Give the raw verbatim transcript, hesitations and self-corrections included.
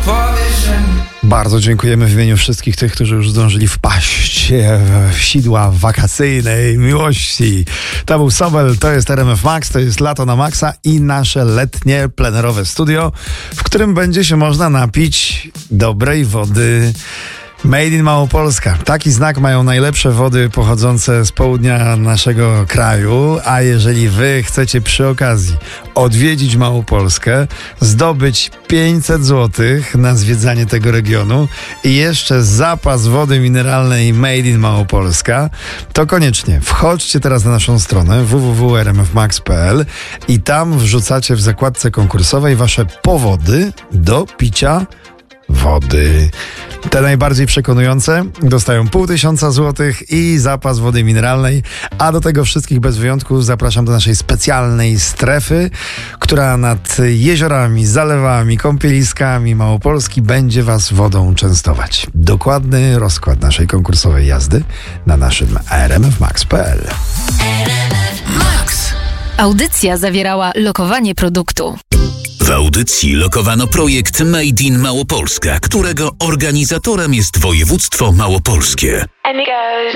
Bardzo dziękujemy w imieniu wszystkich tych, którzy już zdążyli wpaść w sidła wakacyjnej miłości. To był Sobel, to jest R M F Max, to jest Lato na Maxa i nasze letnie plenerowe studio, w którym będzie się można napić dobrej wody Made in Małopolska. Taki znak mają najlepsze wody pochodzące z południa naszego kraju, a jeżeli wy chcecie przy okazji odwiedzić Małopolskę, zdobyć pięćset złotych na zwiedzanie tego regionu i jeszcze zapas wody mineralnej Made in Małopolska, to koniecznie wchodźcie teraz na naszą stronę w w w kropka r m f max kropka p l i tam wrzucacie w zakładce konkursowej wasze powody do picia wody. Te najbardziej przekonujące dostają pół tysiąca złotych i zapas wody mineralnej, a do tego wszystkich bez wyjątku zapraszam do naszej specjalnej strefy, która nad jeziorami, zalewami, kąpieliskami Małopolski będzie was wodą częstować. Dokładny rozkład naszej konkursowej jazdy na naszym r m f max kropka p l. Max. Audycja zawierała lokowanie produktu. W audycji lokowano projekt Made in Małopolska, którego organizatorem jest województwo małopolskie. And it goes